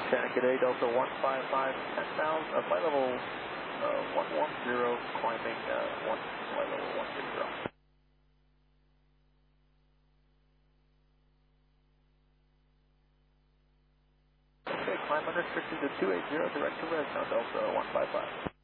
Santa Cadet, Delta 155, 10,000, flight level 110, climbing flight level 160. Okay, climb unrestricted to 280, direct to Redstone, Delta 155.